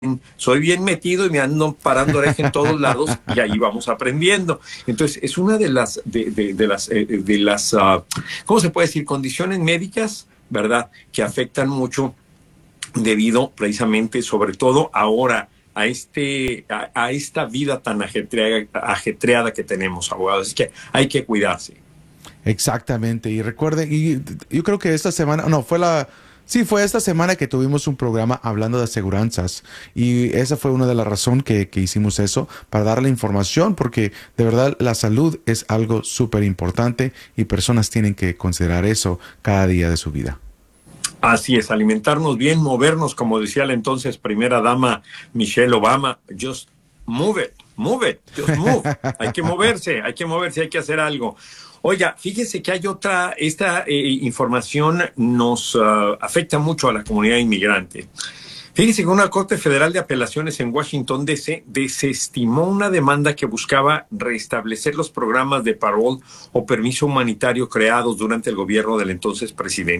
soy bien metido y me ando parando oreja en todos lados y ahí vamos aprendiendo. Entonces, es una de las ¿cómo se puede decir? Condiciones médicas, ¿verdad? Que afectan mucho debido precisamente, sobre todo ahora, a esta vida tan ajetreada que tenemos, abogados. Es que hay que cuidarse. Exactamente. Y recuerden, y yo creo que esta semana, no, sí, fue esta semana que tuvimos un programa hablando de aseguranzas. Y esa fue una de las razones que hicimos eso, para darle información, porque de verdad la salud es algo súper importante y personas tienen que considerar eso cada día de su vida. Así es, alimentarnos bien, movernos, como decía la entonces primera dama Michelle Obama, move it, just move. Hay que moverse, hay que hacer algo. Oiga, fíjese que hay esta información nos afecta mucho a la comunidad inmigrante. Fíjese que una Corte Federal de Apelaciones en Washington, D.C. desestimó una demanda que buscaba restablecer los programas de parole o permiso humanitario creados durante el gobierno del entonces presidente